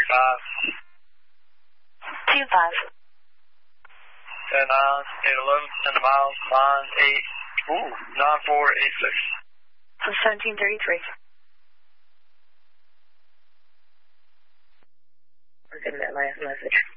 Team 5. 10-9, 8-11, 10 miles, 9486. So 1733. We're getting that last message.